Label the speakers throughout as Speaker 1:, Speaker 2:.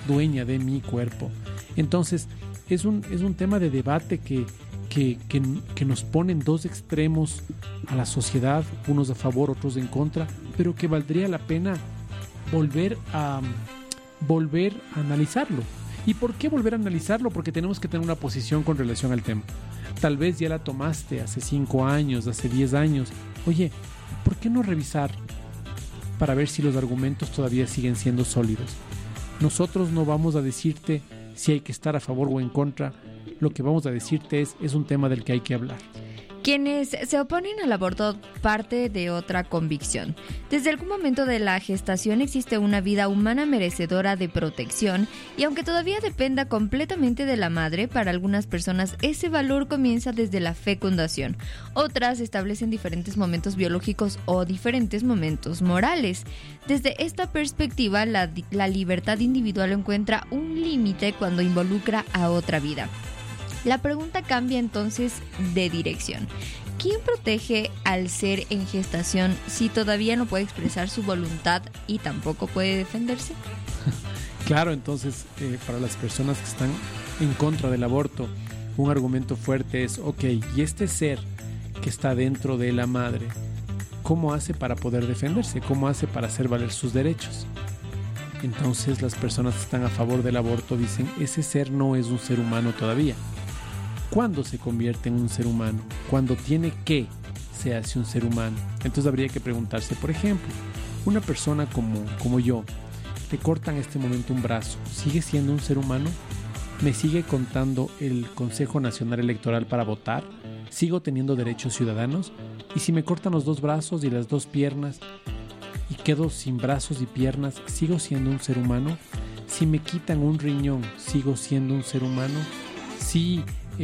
Speaker 1: dueña de mi cuerpo. Entonces, es un tema de debate que nos ponen dos extremos a la sociedad, unos a favor, otros en contra, pero que valdría la pena volver a analizarlo. ¿Y por qué volver a analizarlo? Porque tenemos que tener una posición con relación al tema. Tal vez ya la tomaste hace 5 años, hace 10 años. Oye, ¿por qué no revisar para ver si los argumentos todavía siguen siendo sólidos? Nosotros no vamos a decirte si hay que estar a favor o en contra. Lo que vamos a decirte es un tema del que hay que hablar.
Speaker 2: Quienes se oponen al aborto parte de otra convicción. Desde algún momento de la gestación existe una vida humana merecedora de protección y aunque todavía dependa completamente de la madre, para algunas personas ese valor comienza desde la fecundación. Otras establecen diferentes momentos biológicos o diferentes momentos morales. Desde esta perspectiva, la libertad individual encuentra un límite cuando involucra a otra vida. La pregunta cambia entonces de dirección. ¿Quién protege al ser en gestación si todavía no puede expresar su voluntad y tampoco puede defenderse?
Speaker 1: Claro, entonces para las personas que están en contra del aborto, un argumento fuerte es, ok, ¿y este ser que está dentro de la madre, cómo hace para poder defenderse? ¿Cómo hace para hacer valer sus derechos? Entonces las personas que están a favor del aborto dicen, ese ser no es un ser humano todavía. ¿Cuándo se convierte en un ser humano? Cuando tiene que se hace un ser humano. Entonces habría que preguntarse, por ejemplo, una persona como yo, le cortan en este momento un brazo, ¿sigue siendo un ser humano? ¿Me sigue contando el Consejo Nacional Electoral para votar? ¿Sigo teniendo derechos ciudadanos? ¿Y si me cortan los 2 brazos y las 2 piernas y quedo sin brazos y piernas, ¿sigo siendo un ser humano? Si me quitan un riñón, ¿sigo siendo un ser humano? Si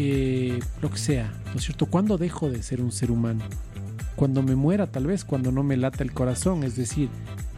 Speaker 1: lo que sea, ¿no es cierto? ¿Cuándo dejo de ser un ser humano? Cuando me muera, tal vez, cuando no me lata el corazón, es decir,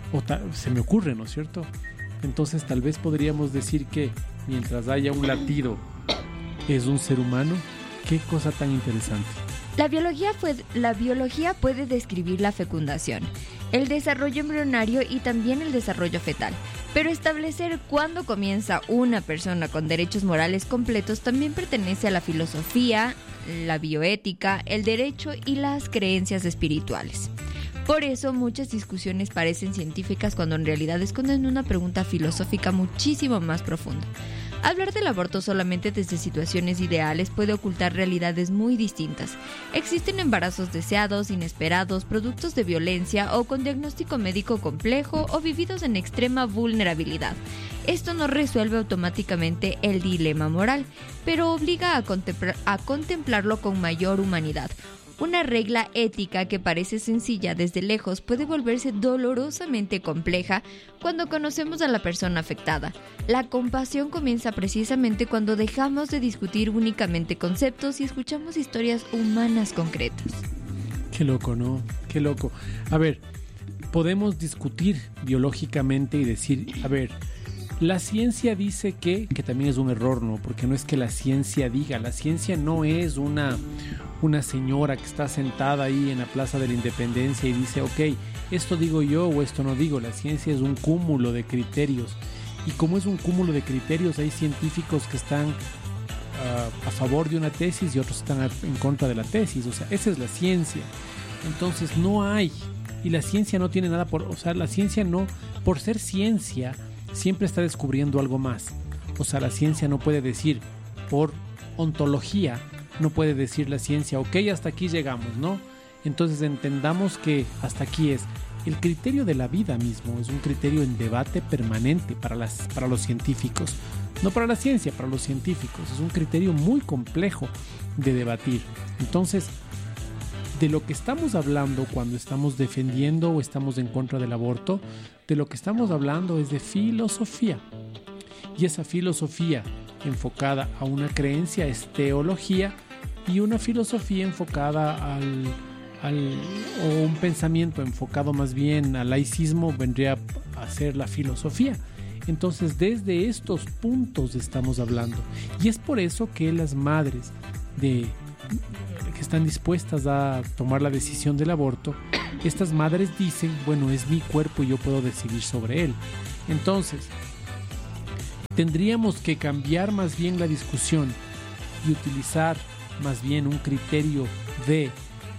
Speaker 1: se me ocurre, ¿no es cierto? Entonces tal vez podríamos decir que mientras haya un latido es un ser humano. Qué cosa tan interesante.
Speaker 2: La biología puede describir la fecundación, el desarrollo embrionario y también el desarrollo fetal. Pero establecer cuándo comienza una persona con derechos morales completos también pertenece a la filosofía, la bioética, el derecho y las creencias espirituales. Por eso muchas discusiones parecen científicas cuando en realidad esconden una pregunta filosófica muchísimo más profunda. Hablar del aborto solamente desde situaciones ideales puede ocultar realidades muy distintas. Existen embarazos deseados, inesperados, productos de violencia o con diagnóstico médico complejo o vividos en extrema vulnerabilidad. Esto no resuelve automáticamente el dilema moral, pero obliga a contemplarlo con mayor humanidad. Una regla ética que parece sencilla desde lejos puede volverse dolorosamente compleja cuando conocemos a la persona afectada. La compasión comienza precisamente cuando dejamos de discutir únicamente conceptos y escuchamos historias humanas concretas.
Speaker 1: Qué loco, ¿no? Qué loco. A ver, podemos discutir biológicamente y decir, a ver, la ciencia dice que también es un error, ¿no? Porque no es que la ciencia diga, la ciencia no es una señora que está sentada ahí en la Plaza de la Independencia y dice, ok, esto digo yo o esto no digo. La ciencia es un cúmulo de criterios. Y como es un cúmulo de criterios, hay científicos que están a favor de una tesis y otros están en contra de la tesis. O sea, esa es la ciencia. Entonces no hay, y la ciencia no tiene nada la ciencia no, por ser ciencia, siempre está descubriendo algo más. O sea, la ciencia no puede decir, por ontología, no puede decir la ciencia, ok, hasta aquí llegamos, ¿no? Entonces entendamos que hasta aquí es. El criterio de la vida mismo es un criterio en debate permanente para los científicos. No para la ciencia, para los científicos. Es un criterio muy complejo de debatir. Entonces, de lo que estamos hablando cuando estamos defendiendo o estamos en contra del aborto, de lo que estamos hablando es de filosofía. Y esa filosofía enfocada a una creencia es teología, y una filosofía enfocada o un pensamiento enfocado más bien al laicismo vendría a ser la filosofía. Entonces desde estos puntos estamos hablando, y es por eso que las madres que están dispuestas a tomar la decisión del aborto, estas madres dicen, bueno, es mi cuerpo y yo puedo decidir sobre él. Entonces Tendríamos que cambiar más bien la discusión y utilizar más bien un criterio de,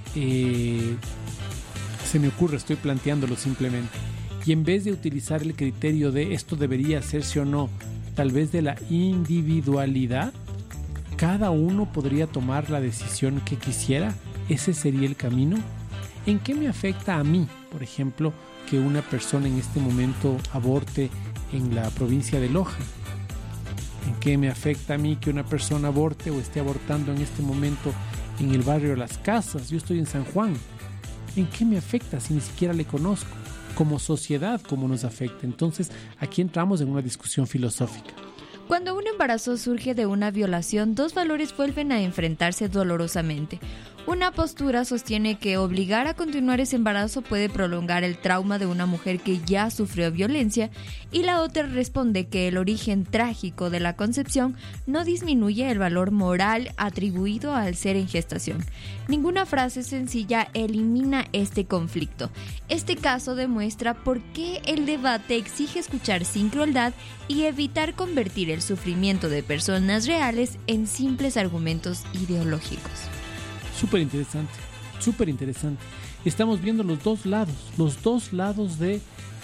Speaker 1: se me ocurre, estoy planteándolo simplemente, y en vez de utilizar el criterio de esto debería hacerse o no, tal vez de la individualidad, cada uno podría tomar la decisión que quisiera. ¿Ese sería el camino? ¿En qué me afecta a mí, por ejemplo, que una persona en este momento aborte en la provincia de Loja? ¿En qué me afecta a mí que una persona aborte o esté abortando en este momento en el barrio Las Casas? Yo estoy en San Juan. ¿En qué me afecta si ni siquiera le conozco? Como sociedad, ¿cómo nos afecta? Entonces, aquí entramos en una discusión filosófica.
Speaker 2: Cuando un embarazo surge de una violación, dos valores vuelven a enfrentarse dolorosamente. Una postura sostiene que obligar a continuar ese embarazo puede prolongar el trauma de una mujer que ya sufrió violencia, y la otra responde que el origen trágico de la concepción no disminuye el valor moral atribuido al ser en gestación. Ninguna frase sencilla elimina este conflicto. Este caso demuestra por qué el debate exige escuchar sin crueldad y evitar convertir el sufrimiento de personas reales en simples argumentos ideológicos.
Speaker 1: Súper interesante, súper interesante. Estamos viendo los dos lados de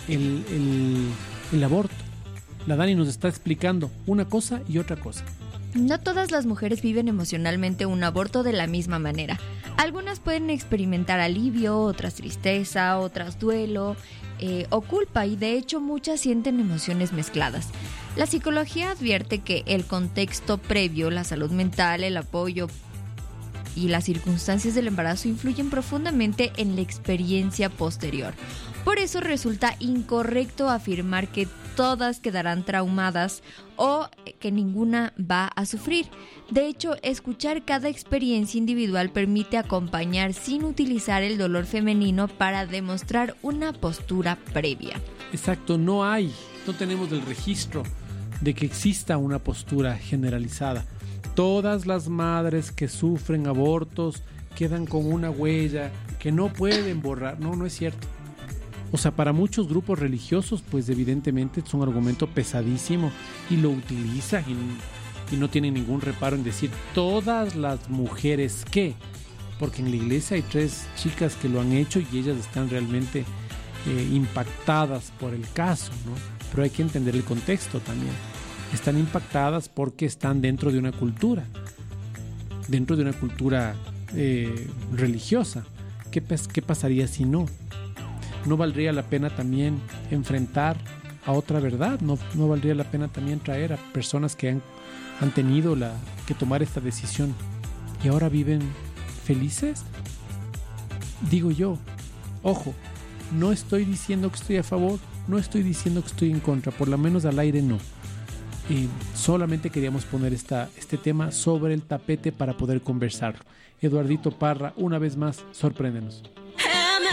Speaker 1: el aborto. La Dani nos está explicando una cosa y otra cosa.
Speaker 2: No todas las mujeres viven emocionalmente un aborto de la misma manera. Algunas pueden experimentar alivio, otras tristeza, otras duelo o culpa, y de hecho muchas sienten emociones mezcladas. La psicología advierte que el contexto previo, la salud mental, el apoyo y las circunstancias del embarazo influyen profundamente en la experiencia posterior. Por eso resulta incorrecto afirmar que todas quedarán traumadas o que ninguna va a sufrir. De hecho, escuchar cada experiencia individual permite acompañar sin utilizar el dolor femenino para demostrar una postura previa.
Speaker 1: Exacto, no tenemos el registro de que exista una postura generalizada. Todas las madres que sufren abortos quedan con una huella que no pueden borrar. No es cierto. O sea, para muchos grupos religiosos, pues evidentemente es un argumento pesadísimo y lo utilizan y no tienen ningún reparo en decir todas las mujeres que, porque en la iglesia hay 3 chicas que lo han hecho y ellas están realmente impactadas por el caso, ¿no? Pero hay que entender el contexto también. Están impactadas porque están dentro de una cultura religiosa. ¿Qué pasaría si no? ¿No valdría la pena también enfrentar a otra verdad? ¿No valdría la pena también traer a personas que han tenido que tomar esta decisión y ahora viven felices? Digo yo, ojo, no estoy diciendo que estoy a favor, no estoy diciendo que estoy en contra, por lo menos al aire no. Solamente queríamos poner este tema sobre el tapete para poder conversarlo. Eduardito Parra, una vez más, sorpréndenos.